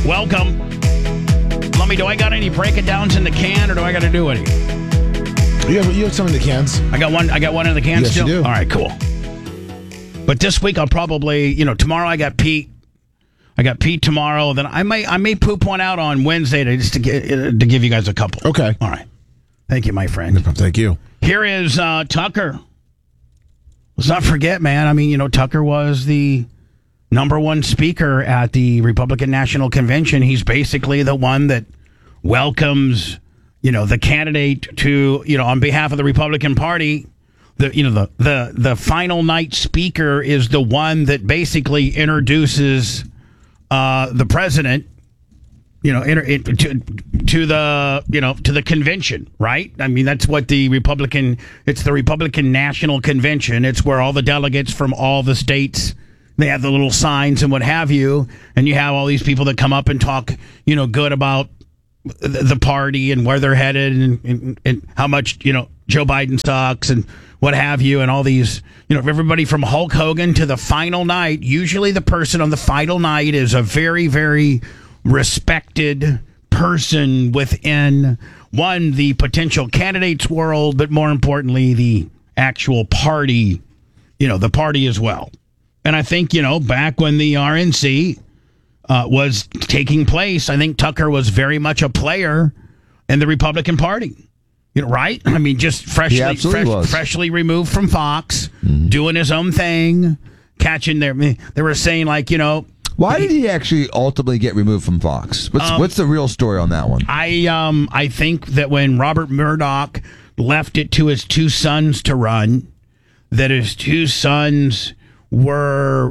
Welcome. Lummy, do I got any break-it-downs in the can, or do I got to do any? You have some in the cans. I got one in the can Yes, still? you do. All right, cool. But this week I'll probably, tomorrow I got Pete. I got Pete tomorrow. Then I may poop one out on Wednesday to give you guys a couple. Okay. All right. Thank you, my friend. Thank you. Here is Tucker. Let's not forget, man. Tucker was the number one speaker at the Republican National Convention. He's basically the one that welcomes, the candidate to, on behalf of the Republican Party. The final night speaker is the one that basically introduces the president, to the convention, right? I mean, that's what it's the Republican National Convention. It's where all the delegates from all the states, they have the little signs and what have you, and you have all these people that come up and talk, good about the party and where they're headed and how much, Joe Biden sucks and what have you, and all these, everybody from Hulk Hogan to the final night. Usually the person on the final night is a very, very respected person within, the potential candidates world, but more importantly, the actual party, the party as well. And I think, back when the RNC was taking place, I think Tucker was very much a player in the Republican Party. Right? I mean, just freshly removed from Fox, doing his own thing, catching they were saying, like, Why did he actually ultimately get removed from Fox? What's the real story on that one? I think that when Robert Murdoch left it to his two sons to run, that his two sons were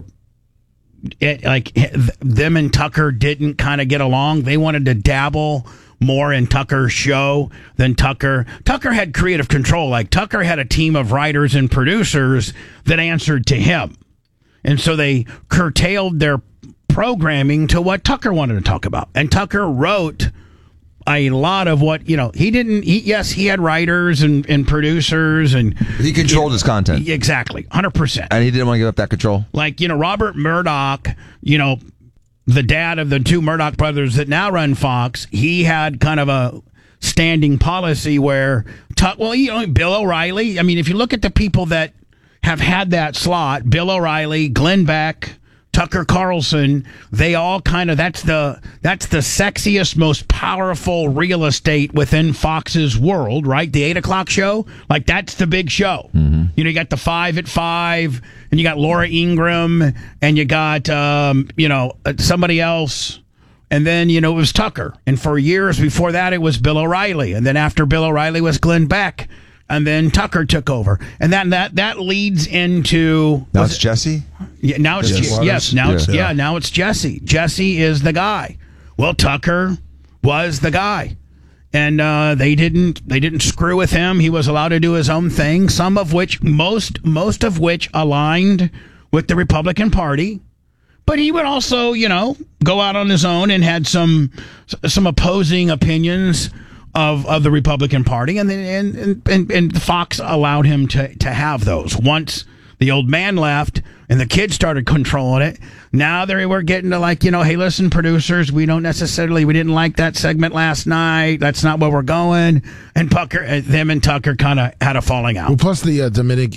them and Tucker didn't kind of get along. They wanted to dabble more in Tucker's show than Tucker. Tucker had creative control. Like, Tucker had a team of writers and producers that answered to him. And so they curtailed their programming to what Tucker wanted to talk about. And Tucker wrote a lot of what, he had writers and producers, and he controlled his content. Exactly. 100%. And he didn't want to give up that control. Like, Robert Murdoch, the dad of the two Murdoch brothers that now run Fox, he had kind of a standing policy where, Bill O'Reilly, I mean, if you look at the people that have had that slot, Bill O'Reilly, Glenn Beck, Tucker Carlson, they all kind of, that's the sexiest, most powerful real estate within Fox's world, right? The 8 o'clock show, like, that's the big show. Mm-hmm. You got the 5 at 5, and you got Laura Ingraham, and you got, somebody else. And then, it was Tucker. And for years before that, it was Bill O'Reilly. And then after Bill O'Reilly was Glenn Beck. And then Tucker took over. And then that leads into... Now it's Jesse? Yeah, now it's now it's Jesse. Jesse is the guy. Well, Tucker was the guy. And they didn't screw with him. He was allowed to do his own thing, most of which aligned with the Republican Party. But he would also, go out on his own and had some opposing opinions of the Republican Party, and Fox allowed him to have those. Once the old man left and the kids started controlling it, now they were getting to, like, hey, listen, producers, we didn't like that segment last night. That's not where we're going. And them and Tucker kind of had a falling out. Well, plus the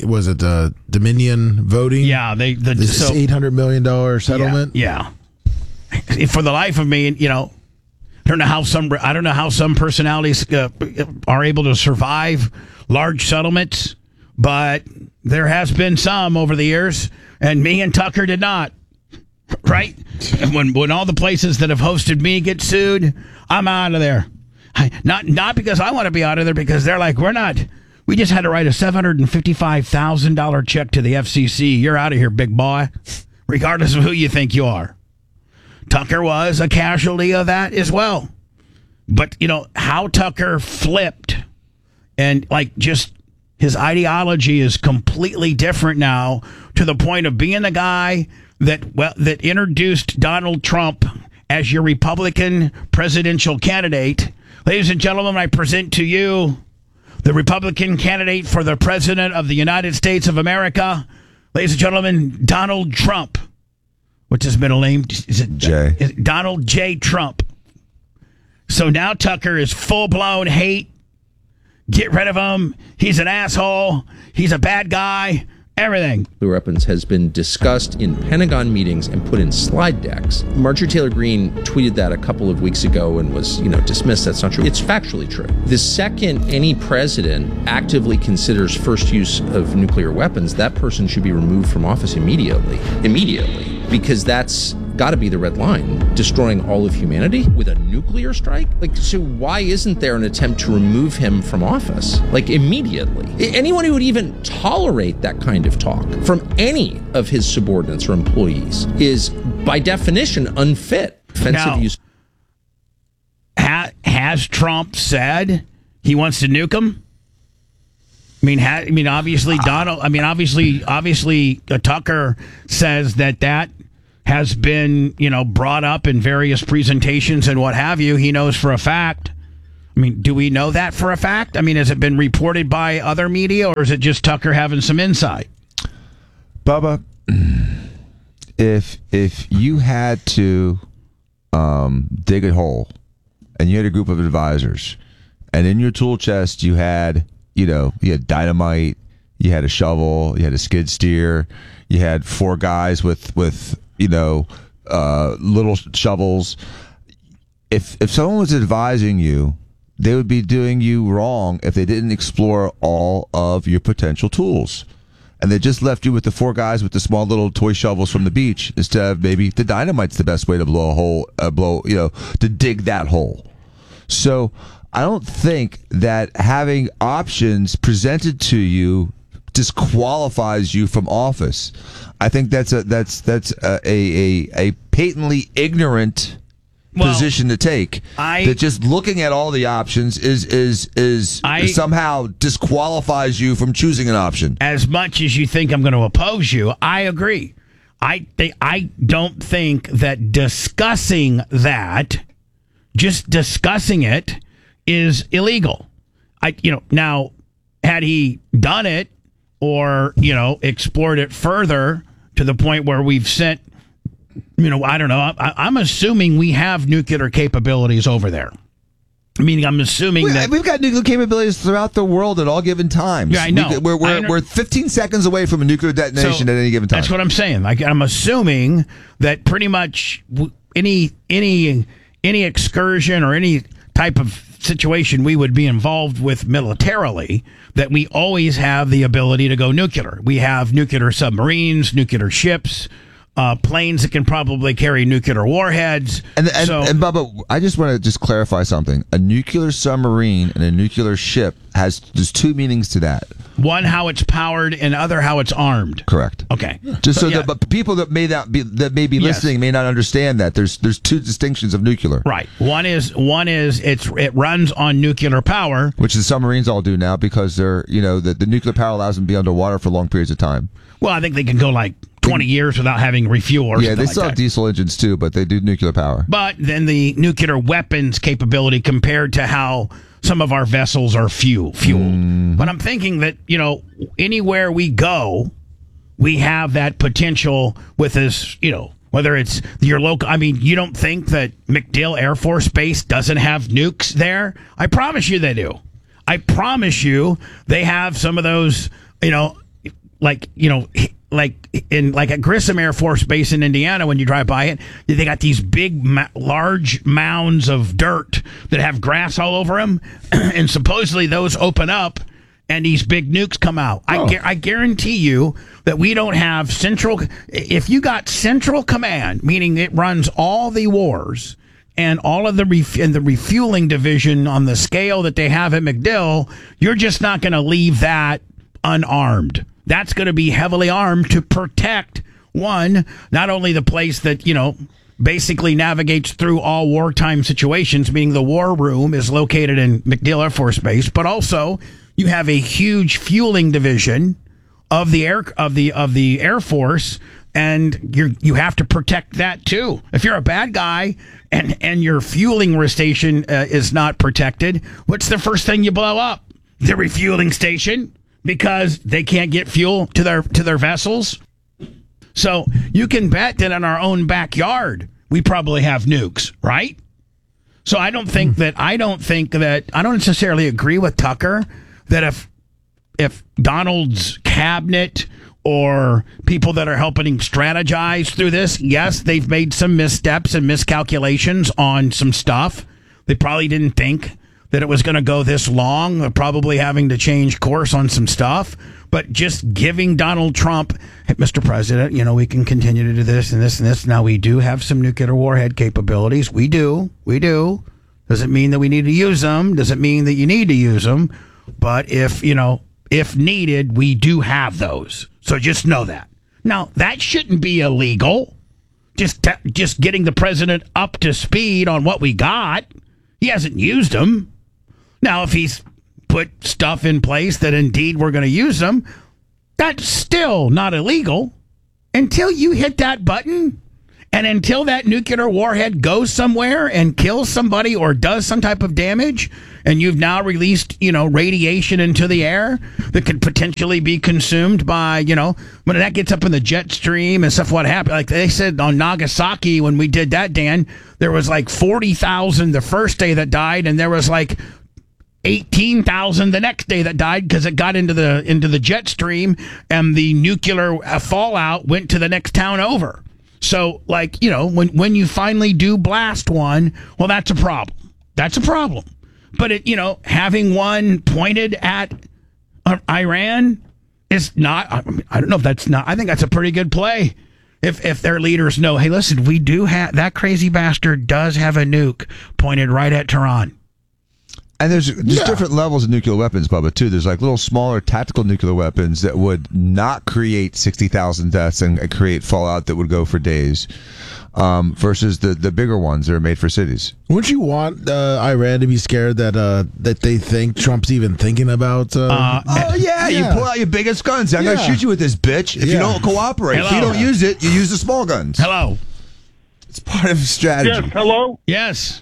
Dominion voting. Yeah, this $800 million settlement. Yeah. For the life of me, I don't know how some personalities are able to survive large settlements, but there has been some over the years, and me and Tucker did not. Right? And when all the places that have hosted me get sued, I'm out of there. Not because I want to be out of there, because they're like, we just had to write a $755,000 check to the FCC. You're out of here, big boy, regardless of who you think you are. Tucker was a casualty of that as well. But, how Tucker flipped, and, like, just his ideology is completely different now, to the point of being the guy that introduced Donald Trump as your Republican presidential candidate. Ladies and gentlemen, I present to you the Republican candidate for the president of the United States of America. Ladies and gentlemen, Donald Trump. What's his middle name? Is it J. Donald J. Trump. So now Tucker is full-blown hate. Get rid of him. He's an asshole. He's a bad guy. Everything. Nuclear weapons has been discussed in Pentagon meetings and put in slide decks. Marjorie Taylor Greene tweeted that a couple of weeks ago and was, dismissed. That's not true. It's factually true. The second any president actively considers first use of nuclear weapons, that person should be removed from office immediately. Because that's got to be the red line. Destroying all of humanity with a nuclear strike? So why isn't there an attempt to remove him from office? Immediately. Anyone who would even tolerate that kind of talk from any of his subordinates or employees is, by definition, unfit. Offensive use. Has Trump said he wants to nuke him? Obviously, Donald. Obviously, Tucker says that has been, brought up in various presentations and what have you. He knows for a fact. Do we know that for a fact? Has it been reported by other media, or is it just Tucker having some insight? Bubba, if you had to dig a hole and you had a group of advisors, and in your tool chest you had dynamite, you had a shovel, you had a skid steer, you had 4 guys with little shovels. If someone was advising you, they would be doing you wrong if they didn't explore all of your potential tools. And they just left you with the 4 guys with the small little toy shovels from the beach instead of maybe the dynamite's the best way to blow a hole, to dig that hole. So I don't think that having options presented to you disqualifies you from office. I think that's a patently ignorant position to take. That just looking at all the options is somehow disqualifies you from choosing an option. As much as you think I'm going to oppose you, I agree. I don't think that just discussing it is illegal. Now, had he done it or, explored it further to the point where we've sent, I don't know. I'm assuming we have nuclear capabilities over there. I'm assuming that we've got nuclear capabilities throughout the world at all given times. Yeah, I know. We're 15 seconds away from a nuclear detonation at any given time. That's what I'm saying. I'm assuming that pretty much any excursion or any type of situation we would be involved with militarily, that we always have the ability to go nuclear. We have nuclear submarines, nuclear ships, planes that can probably carry nuclear warheads. And Bubba, I just want to clarify something. A nuclear submarine and a nuclear ship there's 2 meanings to that. One, how it's powered, and other, how it's armed. Correct. Okay. But people that may be listening may not understand that there's 2 distinctions of nuclear. Right. One is it runs on nuclear power, which the submarines all do now because they're the nuclear power allows them to be underwater for long periods of time. Well, I think they can go 20 years without having refuel or something. Yeah, they still have diesel engines too, but they do nuclear power. But then the nuclear weapons capability compared to how some of our vessels are fueled. But I'm thinking that, anywhere we go, we have that potential with this, whether it's your local. You don't think that MacDill Air Force Base doesn't have nukes there? I promise you they do. I promise you they have some of those, like at Grissom Air Force Base in Indiana, when you drive by it, they got these big, large mounds of dirt that have grass all over them, and supposedly those open up and these big nukes come out. I guarantee you that we don't have central. If you got central command, meaning it runs all the wars and all of the refueling division on the scale that they have at MacDill, you're just not going to leave that unarmed. That's going to be heavily armed to protect, one, not only the place that, basically navigates through all wartime situations, meaning the war room is located in MacDill Air Force Base, but also you have a huge fueling division of the Air Force, and you have to protect that too. If you're a bad guy and your fueling station is not protected, what's the first thing you blow up? The refueling station. Because they can't get fuel to their vessels. So you can bet that in our own backyard, we probably have nukes, right? So I don't necessarily agree with Tucker that if Donald's cabinet or people that are helping him strategize through this, yes, they've made some missteps and miscalculations on some stuff. They probably didn't think that it was going to go this long. They're probably having to change course on some stuff. But just giving Donald Trump, hey, Mr. President, we can continue to do this and this and this. Now, we do have some nuclear warhead capabilities. We do. Doesn't mean that we need to use them. Doesn't mean that you need to use them. But if needed, we do have those. So just know that. Now, that shouldn't be illegal. Just getting the president up to speed on what we got. He hasn't used them. Now, if he's put stuff in place that indeed we're going to use them, that's still not illegal until you hit that button and until that nuclear warhead goes somewhere and kills somebody or does some type of damage, and you've now released, radiation into the air that could potentially be consumed by, when that gets up in the jet stream and stuff, what happened? Like they said on Nagasaki when we did that, Dan, there was like 40,000 the first day that died, and there was like 18,000 the next day that died because it got into the jet stream, and the nuclear fallout went to the next town over. So, when you finally do blast one, well, that's a problem. That's a problem. But having one pointed at Iran is not. I don't know if that's not. I think that's a pretty good play. If their leaders know, hey, listen, we do have that crazy bastard does have a nuke pointed right at Tehran. And there's different levels of nuclear weapons, Bubba, too. There's like little smaller tactical nuclear weapons that would not create 60,000 deaths and create fallout that would go for days, versus the bigger ones that are made for cities. Wouldn't you want Iran to be scared that they think Trump's even thinking about? You pull out your biggest guns. I'm going to shoot you with this, bitch. If you don't cooperate, Hello. if you don't use it, you use the small guns. Hello. It's part of strategy. Yes, hello? Yes.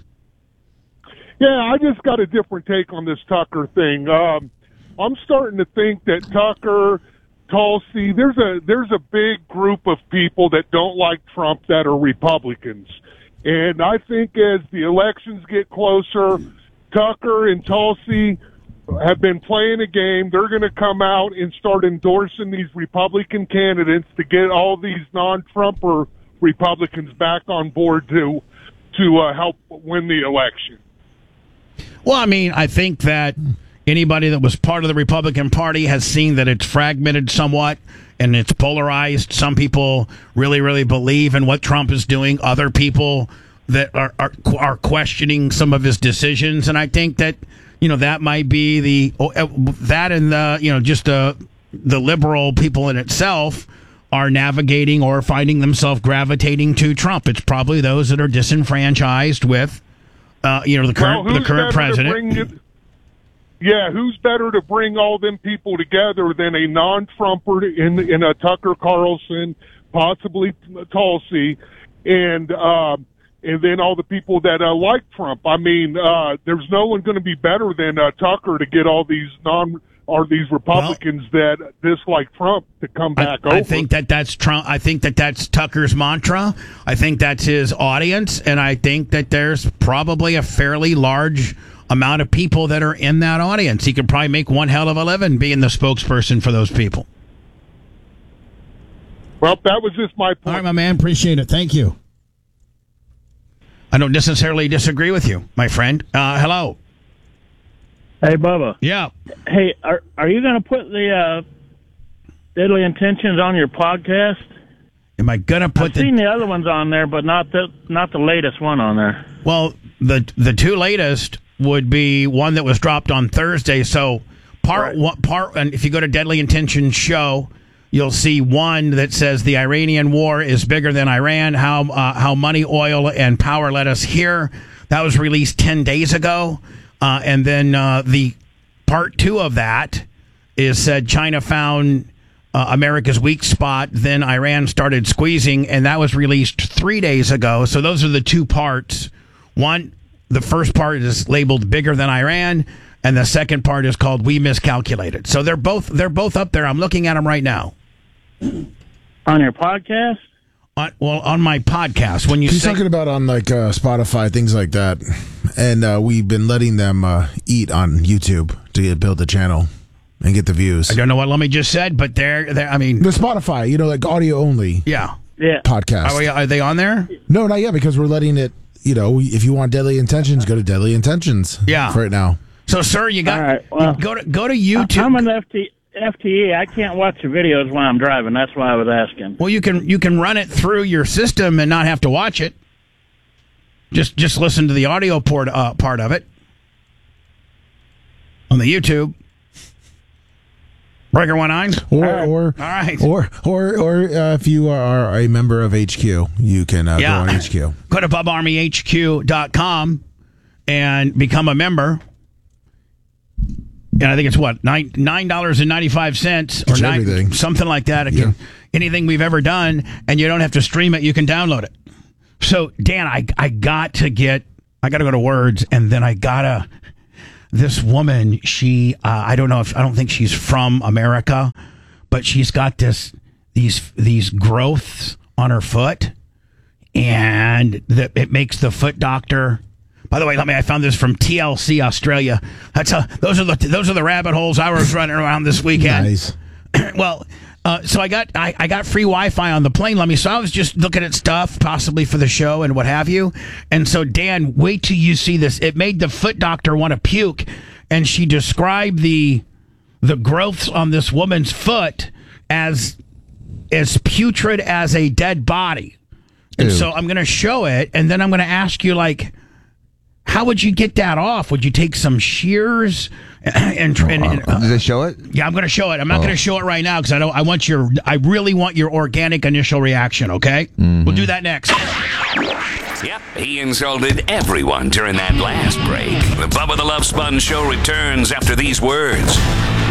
Yeah, I just got a different take on this Tucker thing. I'm starting to think that Tucker, Tulsi, there's a big group of people that don't like Trump that are Republicans. And I think as the elections get closer, Tucker and Tulsi have been playing a game. They're going to come out and start endorsing these Republican candidates to get all these non-Trumper Republicans back on board to help win the election. Well, I mean, I think that anybody that was part of the Republican Party has seen that it's fragmented somewhat and it's polarized. Some people really, really believe in what Trump is doing. Other people that are questioning some of his decisions. And I think that, that might be that and the liberal people in itself are navigating or finding themselves gravitating to Trump. It's probably those that are disenfranchised with the current president. Who's better to bring all them people together than a non-Trumper in a Tucker Carlson, possibly Tulsi, and then all the people that like Trump. I mean, there's no one going to be better than Tucker to get all these these Republicans that dislike Trump to come back over. I think that's Trump. I think that's Tucker's mantra. I think that's his audience, and I think that there's probably a fairly large amount of people that are in that audience. He could probably make one hell of a living being the spokesperson for those people. Well, that was just my point. All right, my man. Appreciate it. Thank you. I don't necessarily disagree with you, my friend. Hello. Hey, Bubba. Yeah. Hey, are you going to put the Deadly Intentions on your podcast? Am I going to put I've seen the other ones on there, but not the latest one on there. Well, the two latest would be one that was dropped on Thursday. So and if you go to Deadly Intentions show, you'll see one that says the Iranian war is bigger than Iran. How money, oil, and power led us here. That was released 10 days ago. And then the part 2 of that is said China found America's weak spot. Then Iran started squeezing, and that was released 3 days ago. So those are the two parts. The first part is labeled bigger than Iran, and the second part is called We Miscalculated. So they're both up there. I'm looking at them right now. On your podcast? On my podcast. When you He's say, talking about on like Spotify, things like that. And we've been letting them eat on YouTube to build the channel and get the views. I don't know what Lummy just said, but they're I mean, The Spotify, like audio only yeah. podcast. Are they on there? No, not yet, because we're letting it, if you want Deadly Intentions, go to Deadly Intentions. Yeah. For right now. So, sir, you got All right, well, go to YouTube. I'm an FTE. I can't watch the videos when I'm driving. That's why I was asking. Well, you can run it through your system and not have to watch it. Just listen to the audio part of it on the YouTube. Breaker 19. Or All right. Or if you are a member of HQ, you can go on HQ. Go to BubArmyHQ.com and become a member. And I think it's $9.95 or everything. something like that. Anything we've ever done, and you don't have to stream it. You can download it. So, Dan, I got to go to Words, and then this woman, she, I don't think she's from America, but she's got these growths on her foot, and it makes the foot doctor. By the way, I found this from TLC Australia. Those are the rabbit holes I was running around this weekend. Nice. Well, so I got free Wi-Fi on the plane, Lemmy. So I was just looking at stuff, possibly for the show and what have you. And so, Dan, wait till you see this. It made the foot doctor want to puke, and she described the growths on this woman's foot as putrid as a dead body. And so I'm going to show it, and then I'm going to ask you, like, how would you get that off? Would you take some shears and Did they show it? Yeah, I'm going to show it. I'm not going to show it right now because I really want your organic initial reaction, okay? Mm-hmm. We'll do that next. Yep, he insulted everyone during that last break. The Bubba the Love Sponge Show returns after these words.